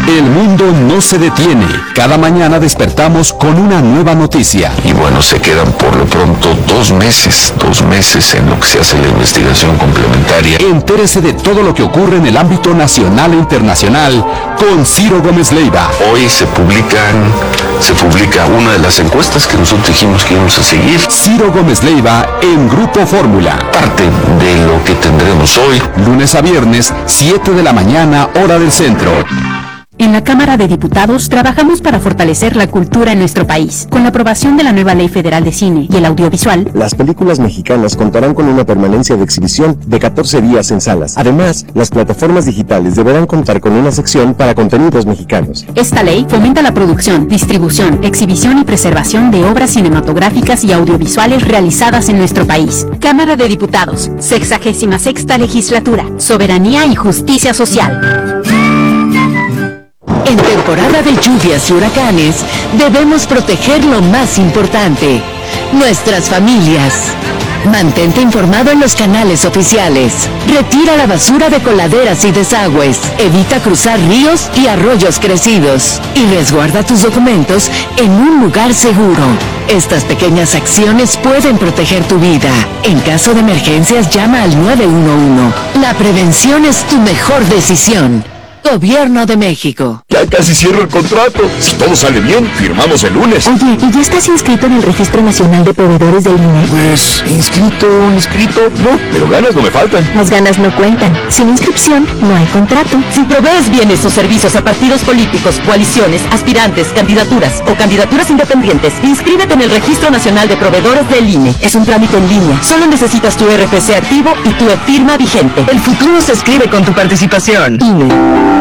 El mundo no se detiene. Cada mañana despertamos con una nueva noticia. Y bueno, se quedan por lo pronto 2 meses en lo que se hace la investigación complementaria. Entérese de todo lo que ocurre en el ámbito nacional e internacional con Ciro Gómez Leiva. Hoy se publica una de las encuestas que nosotros dijimos que íbamos a seguir. Ciro Gómez Leiva en Grupo Fórmula. Parte de lo que tendremos hoy. Lunes a viernes, 7 de la mañana, hora del centro. En la Cámara de Diputados trabajamos para fortalecer la cultura en nuestro país. Con la aprobación de la nueva Ley Federal de Cine y el Audiovisual, las películas mexicanas contarán con una permanencia de exhibición de 14 días en salas. Además, las plataformas digitales deberán contar con una sección para contenidos mexicanos. Esta ley fomenta la producción, distribución, exhibición y preservación de obras cinematográficas y audiovisuales realizadas en nuestro país. Cámara de Diputados, 66ª Legislatura, Soberanía y Justicia Social. En temporada de lluvias y huracanes, debemos proteger lo más importante, nuestras familias. Mantente informado en los canales oficiales. Retira la basura de coladeras y desagües. Evita cruzar ríos y arroyos crecidos. Y resguarda tus documentos en un lugar seguro. Estas pequeñas acciones pueden proteger tu vida. En caso de emergencias, llama al 911. La prevención es tu mejor decisión. Gobierno de México. Ya casi cierro el contrato. Si todo sale bien, firmamos el lunes. Oye, ¿y ya estás inscrito en el Registro Nacional de Proveedores del INE? Pues, inscrito, no, pero ganas no me faltan. Las ganas no cuentan. Sin inscripción, no hay contrato. Si provees bienes o servicios a partidos políticos, coaliciones, aspirantes, candidaturas o candidaturas independientes, inscríbete en el Registro Nacional de Proveedores del INE. Es un trámite en línea. Solo necesitas tu RFC activo y tu firma vigente. El futuro se escribe con tu participación. INE.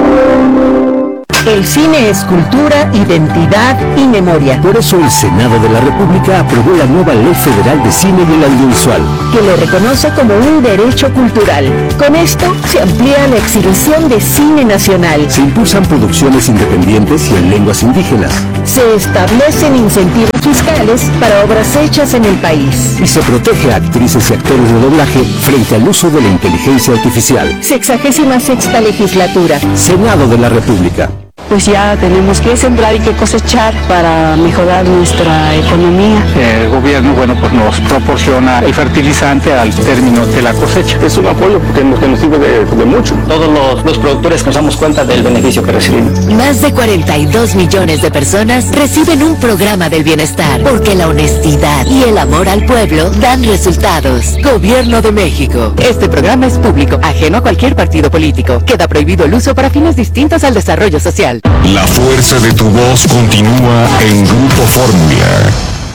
El cine es cultura, identidad y memoria. Por eso el Senado de la República aprobó la nueva Ley Federal de Cine y el Audiovisual, que lo reconoce como un derecho cultural. Con esto se amplía la exhibición de cine nacional. Se impulsan producciones independientes y en lenguas indígenas. Se establecen incentivos fiscales para obras hechas en el país. Y se protege a actrices y actores de doblaje frente al uso de la inteligencia artificial. 66ª Legislatura. Senado de la República. Pues ya tenemos que sembrar y que cosechar para mejorar nuestra economía. El gobierno, pues nos proporciona el fertilizante al término de la cosecha. Es un apoyo que nos sirve de mucho. Todos los productores nos damos cuenta del beneficio que recibimos. Más de 42 millones de personas reciben un programa del bienestar, porque la honestidad y el amor al pueblo dan resultados. Gobierno de México. Este programa es público, ajeno a cualquier partido político. Queda prohibido el uso para fines distintos al desarrollo social. La fuerza de tu voz continúa en Grupo Fórmula.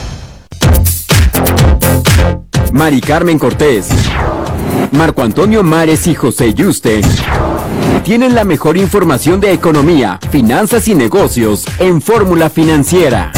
Mari Carmen Cortés, Marco Antonio Mares y José Yuste tienen la mejor información de economía, finanzas y negocios en Fórmula Financiera.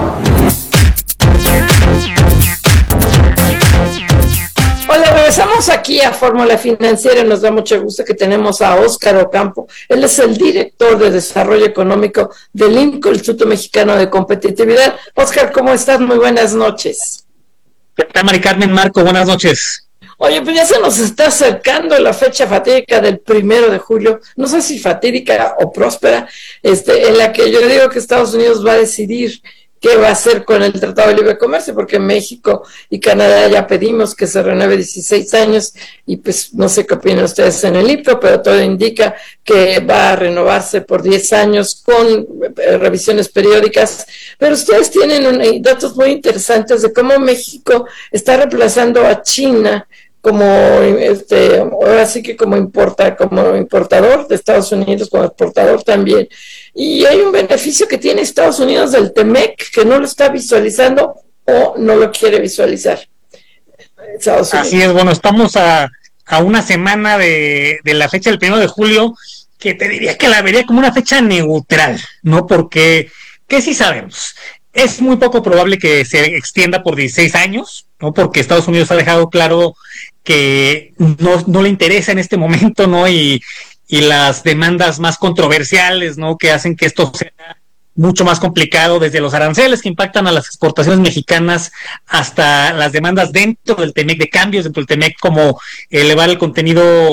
Hola, regresamos aquí a Fórmula Financiera. Nos da mucho gusto que tenemos a Óscar Ocampo. Él es el director de Desarrollo Económico del Instituto Mexicano de Competitividad. Óscar, ¿cómo estás? Muy buenas noches. ¿Qué tal, Mari Carmen? Marco, buenas noches. Oye, pues ya se nos está acercando la fecha fatídica del 1 de julio, no sé si fatídica o próspera, en la que yo digo que Estados Unidos va a decidir qué va a hacer con el Tratado de Libre Comercio, porque México y Canadá ya pedimos que se renueve 16 años, y pues no sé qué opinan ustedes en el IPRO, pero todo indica que va a renovarse por 10 años con revisiones periódicas. Pero ustedes tienen datos muy interesantes de cómo México está reemplazando a China como ahora sí que como importador de Estados Unidos, como exportador también, y hay un beneficio que tiene Estados Unidos del TEMEC que no lo está visualizando o no lo quiere visualizar Estados Unidos. Así es, bueno, estamos a una semana de la fecha del 1 de julio, que te diría que la vería como una fecha neutral, ¿no? Porque, ¿qué sí sabemos? Es muy poco probable que se extienda por 16 años, ¿no? Porque Estados Unidos ha dejado claro que no le interesa en este momento, ¿no? Y las demandas más controversiales, ¿no? Que hacen que esto sea mucho más complicado, desde los aranceles que impactan a las exportaciones mexicanas hasta las demandas dentro del TEMEC, de cambios dentro del TEMEC, como elevar el contenido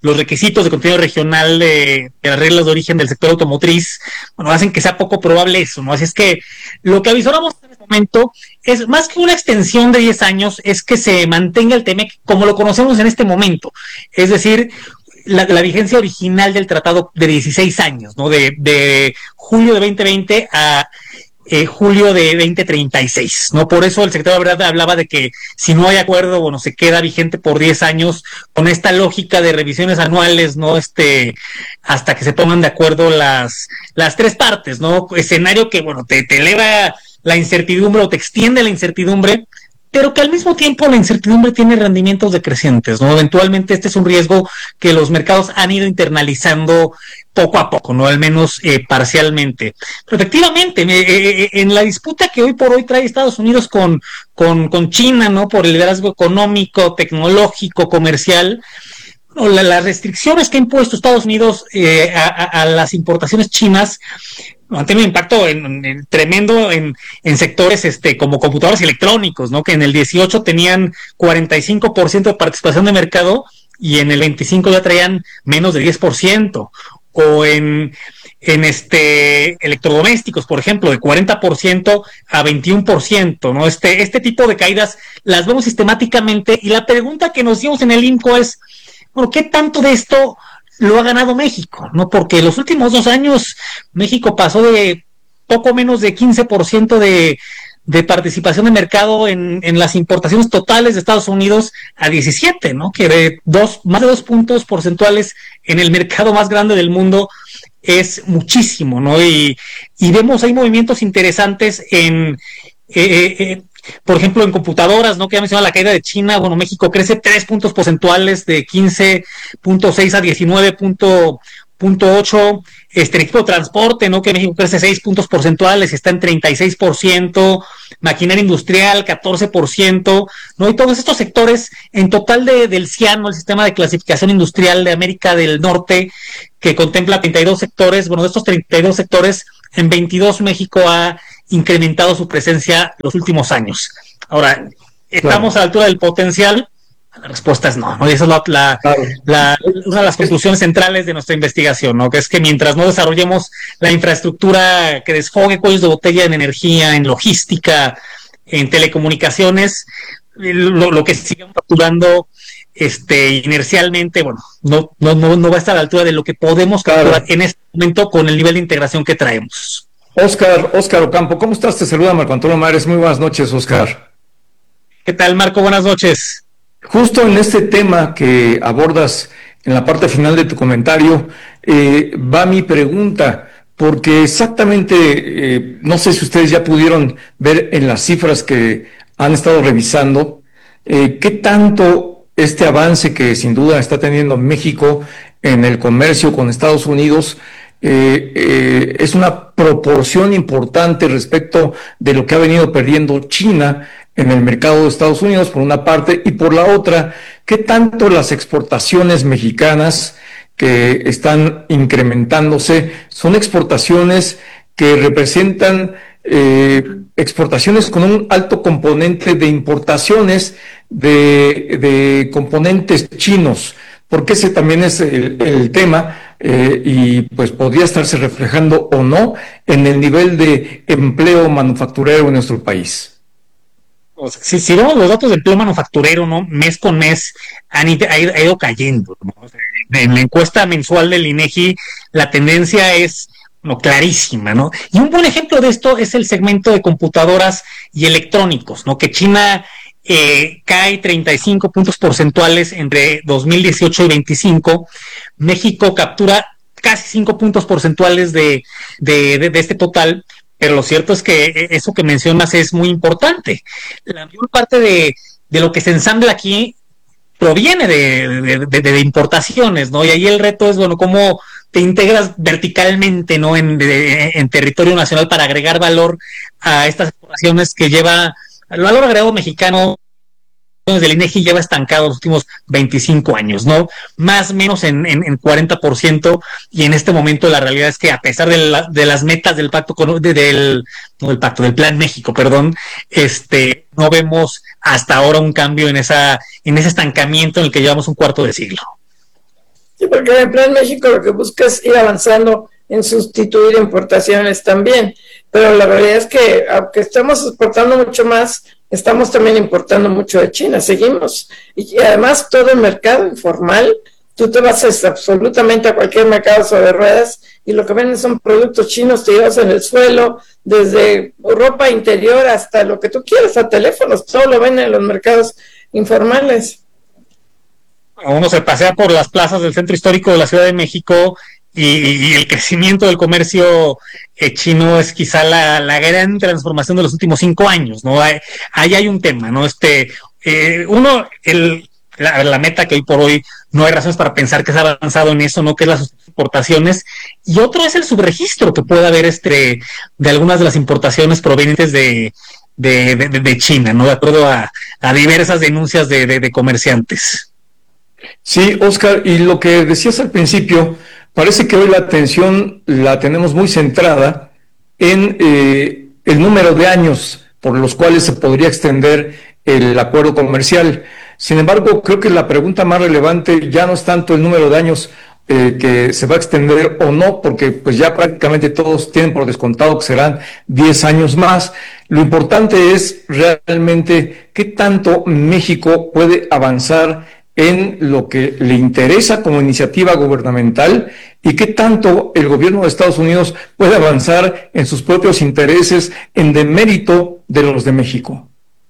los requisitos de contenido regional de las reglas de origen del sector automotriz, bueno, hacen que sea poco probable eso, ¿no? Así es que lo que avisoramos en este momento es más que una extensión de 10 años, es que se mantenga el TEMEC como lo conocemos en este momento, es decir, la vigencia original del tratado de 16 años, ¿no? De julio de 2020 a julio de 2036, ¿no? Por eso el secretario de Verdad hablaba de que si no hay acuerdo, bueno, se queda vigente por 10 años con esta lógica de revisiones anuales, ¿no? Hasta que se pongan de acuerdo las tres partes, ¿no? Escenario que, bueno, te eleva la incertidumbre o te extiende la incertidumbre, pero que al mismo tiempo la incertidumbre tiene rendimientos decrecientes, ¿no? Eventualmente este es un riesgo que los mercados han ido internalizando poco a poco, ¿no? Al menos parcialmente. Pero efectivamente, en la disputa que hoy por hoy trae Estados Unidos con China, ¿no? Por el liderazgo económico, tecnológico, comercial, las restricciones que ha impuesto Estados Unidos a las importaciones chinas han tenido un impacto tremendo en sectores como computadores electrónicos, ¿no? Que en el 18 tenían 45% de participación de mercado y en el 25 ya traían menos de 10%. O en electrodomésticos, por ejemplo, de 40% a 21%, ¿no? Este tipo de caídas las vemos sistemáticamente, y la pregunta que nos hicimos en el INCO es, bueno, ¿qué tanto de esto lo ha ganado México? ¿No? Porque los últimos 2 años México pasó de poco menos de 15% de participación de mercado en las importaciones totales de Estados Unidos a 17, ¿no? Que más de 2 puntos porcentuales en el mercado más grande del mundo es muchísimo, ¿no? Y vemos hay movimientos interesantes por ejemplo, en computadoras, ¿no? Que ya mencionaba la caída de China. Bueno, México crece 3 puntos porcentuales de 15.6 a 19.8. En equipo de transporte, ¿no? Que México crece 6 puntos porcentuales, está en 36%. Maquinaria industrial, 14%, ¿no? Y todos estos sectores, en total del CIAN, ¿no? El Sistema de Clasificación Industrial de América del Norte, que contempla 32 sectores. Bueno, de estos 32 sectores, en 22 México ha incrementado su presencia los últimos años. Ahora, ¿estamos a la altura del potencial? La respuesta es no, ¿no? Y esa es una de las conclusiones centrales de nuestra investigación, ¿no? Que es que mientras no desarrollemos la infraestructura que desfogue cuellos de botella en energía, en logística, en telecomunicaciones, lo que sigamos capturando inercialmente, bueno, no va a estar a la altura de lo que podemos capturar en este momento con el nivel de integración que traemos. Óscar Ocampo, ¿cómo estás? Te saluda Marco Antonio Mares. Muy buenas noches, Óscar. ¿Qué tal, Marco? Buenas noches. Justo en este tema que abordas en la parte final de tu comentario, va mi pregunta, porque exactamente, no sé si ustedes ya pudieron ver en las cifras que han estado revisando, qué tanto este avance que sin duda está teniendo México en el comercio con Estados Unidos es una proporción importante respecto de lo que ha venido perdiendo China en el mercado de Estados Unidos, por una parte, y por la otra, ¿qué tanto las exportaciones mexicanas que están incrementándose son exportaciones que representan exportaciones con un alto componente de importaciones de componentes chinos? Porque ese también es el tema, y pues podría estarse reflejando o no en el nivel de empleo manufacturero en nuestro país. Si vemos los datos del empleo manufacturero, ¿no? Mes con mes ha ido cayendo, ¿no? En la encuesta mensual del INEGI la tendencia es clarísima, ¿no? Y un buen ejemplo de esto es el segmento de computadoras y electrónicos, ¿no? Que China cae 35 puntos porcentuales entre 2018 y 25. México captura casi 5 puntos porcentuales de este total, pero lo cierto es que eso que mencionas es muy importante. La mayor parte de lo que se ensambla aquí proviene de importaciones, ¿no? Y ahí el reto es, bueno, cómo te integras verticalmente, ¿no? En territorio nacional para agregar valor a estas exportaciones que lleva el valor agregado mexicano desde el INEGI lleva estancado los últimos 25 años, ¿no? Más o menos en 40%, y en este momento la realidad es que a pesar de las metas del pacto del Plan México, perdón, no vemos hasta ahora un cambio en ese estancamiento en el que llevamos un cuarto de siglo. Sí, porque en Plan México lo que busca es ir avanzando en sustituir importaciones también, pero la realidad es que aunque estamos exportando mucho más, estamos también importando mucho de China, seguimos, y además todo el mercado informal, tú te vas absolutamente a cualquier mercado sobre ruedas y lo que venden son productos chinos tirados en el suelo, desde ropa interior hasta lo que tú quieras, a teléfonos, todo lo venden en los mercados informales. Uno se pasea por las plazas del centro histórico de la Ciudad de México y el crecimiento del comercio chino es quizá la gran transformación de los últimos 5 años, ¿no? Ahí hay un tema, ¿no? La meta que hoy por hoy no hay razones para pensar que se ha avanzado en eso, ¿no? Que es las exportaciones, y otro es el subregistro que puede haber de algunas de las importaciones provenientes de China, ¿no? De acuerdo a diversas denuncias de comerciantes. Sí, Oscar, y lo que decías al principio, parece que hoy la atención la tenemos muy centrada en el número de años por los cuales se podría extender el acuerdo comercial. Sin embargo, creo que la pregunta más relevante ya no es tanto el número de años que se va a extender o no, porque pues ya prácticamente todos tienen por descontado que serán 10 años más. Lo importante es realmente qué tanto México puede avanzar en lo que le interesa como iniciativa gubernamental y qué tanto el gobierno de Estados Unidos puede avanzar en sus propios intereses en demérito de los de México.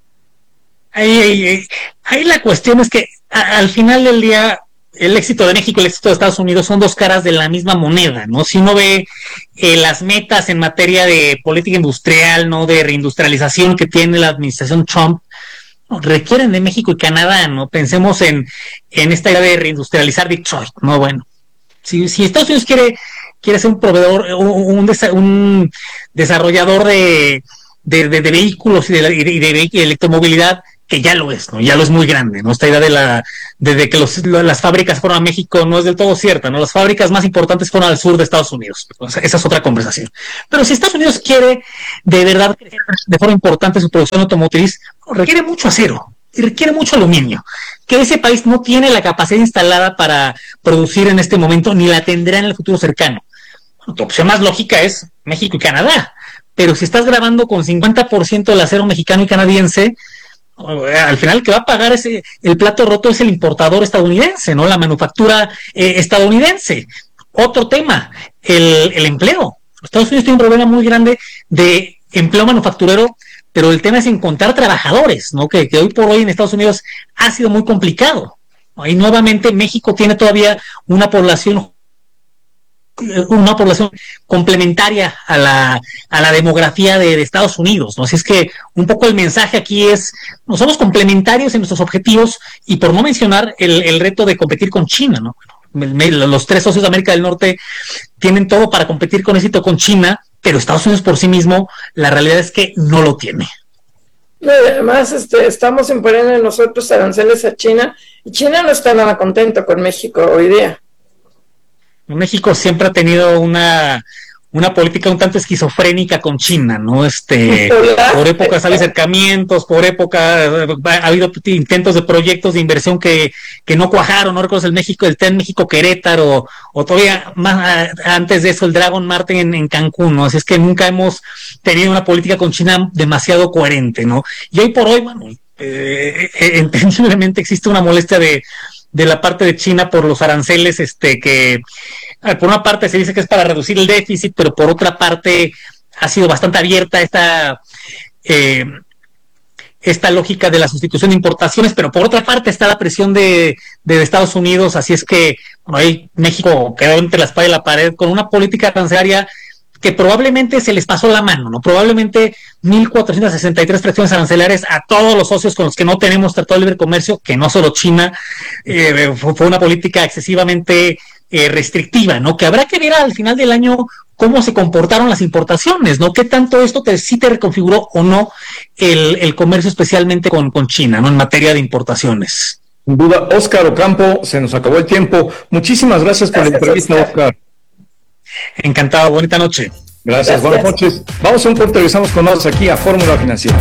Ahí la cuestión es que al final del día el éxito de México y el éxito de Estados Unidos son dos caras de la misma moneda, ¿no? Si uno ve las metas en materia de política industrial, ¿no? De reindustrialización que tiene la administración Trump, requieren de México y Canadá, ¿no? Pensemos en esta idea de reindustrializar Detroit, ¿no? Bueno, si Estados Unidos quiere ser un proveedor, un desarrollador de vehículos y de electromovilidad, que ya lo es, ¿no? Ya lo es muy grande, ¿no? Esta idea de que las fábricas fueron a México no es del todo cierta, ¿no? Las fábricas más importantes fueron al sur de Estados Unidos. O sea, esa es otra conversación. Pero si Estados Unidos quiere de verdad crecer de forma importante su producción automotriz, requiere mucho acero y requiere mucho aluminio, que ese país no tiene la capacidad instalada para producir en este momento, ni la tendrá en el futuro cercano. Tu opción más lógica es México y Canadá, pero si estás grabando con 50% del acero mexicano y canadiense, al final el que va a pagar el plato roto es el importador estadounidense, ¿no? La manufactura estadounidense. Otro tema, el empleo. Estados Unidos tiene un problema muy grande de empleo manufacturero, pero el tema es encontrar trabajadores, ¿no? Que hoy por hoy en Estados Unidos ha sido muy complicado. Y nuevamente México tiene todavía una población complementaria a la demografía de Estados Unidos, ¿no? Así es que un poco el mensaje aquí es, no somos complementarios en nuestros objetivos, y por no mencionar el reto de competir con China, ¿no? Los 3 socios de América del Norte tienen todo para competir con éxito con China, pero Estados Unidos por sí mismo, la realidad es que no lo tiene. No, además estamos imponiendo nosotros aranceles a China, y China no está nada contento con México hoy día. México siempre ha tenido una política un tanto esquizofrénica con China, ¿no? Por épocas hay acercamientos, por época ha habido intentos de proyectos de inversión que no cuajaron, ¿no? Recuerdas el TEN México Querétaro, o todavía más antes de eso el Dragon Mart en Cancún, ¿no? Así es que nunca hemos tenido una política con China demasiado coherente, ¿no? Y hoy por hoy, bueno, entendiblemente existe una molestia de la parte de China por los aranceles, que por una parte se dice que es para reducir el déficit, pero por otra parte ha sido bastante abierta esta lógica de la sustitución de importaciones, pero por otra parte está la presión de Estados Unidos, así es que bueno, ahí México quedó entre la espada y la pared con una política arancelaria que probablemente se les pasó la mano, ¿no? Probablemente 1.463 presiones arancelarias a todos los socios con los que no tenemos tratado de libre comercio, que no solo China, fue una política excesivamente restrictiva, ¿no? Que habrá que ver al final del año cómo se comportaron las importaciones, ¿no? ¿Qué tanto esto sí te reconfiguró o no el comercio, especialmente con China, ¿no? En materia de importaciones. Sin duda, Óscar Ocampo, se nos acabó el tiempo. Muchísimas gracias por la entrevista, Óscar. Encantado, bonita noche. Gracias, buenas noches. Vamos a un corte, regresamos con nosotros aquí a Fórmula Financiera.